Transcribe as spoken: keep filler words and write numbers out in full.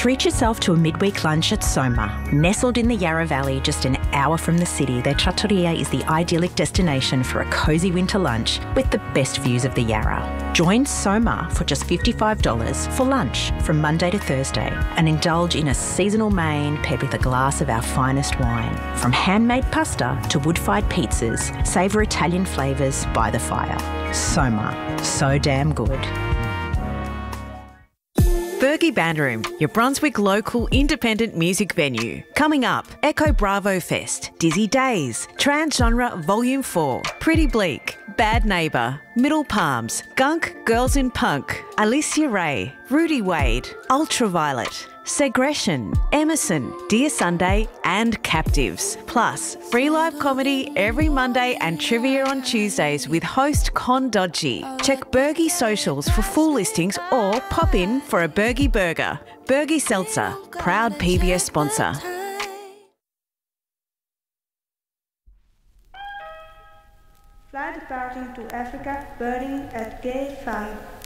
Treat yourself to a midweek lunch at Soma. Nestled in the Yarra Valley, just an hour from the city, their trattoria is the idyllic destination for a cosy winter lunch with the best views of the Yarra. Join Soma for just fifty-five dollars for lunch from Monday to Thursday and indulge in a seasonal main paired with a glass of our finest wine. From handmade pasta to wood-fired pizzas, savour Italian flavours by the fire. Soma. So damn good. Bergie Bandroom, your Brunswick local independent music venue. Coming up, Echo Bravo Fest, Dizzy Days, Transgenre Volume four, Pretty Bleak, Bad Neighbour, Middle Palms, Gunk Girls in Punk, Alicia Ray, Rudy Wade, Ultraviolet, Segression, Emerson, Dear Sunday and Captives. Plus, free live comedy every Monday and trivia on Tuesdays with host Con Dodgy. Check Bergie socials for full listings or pop in for a Bergie burger. Bergie Seltzer, proud P B S sponsor. Flight departing to Africa, boarding at gate five.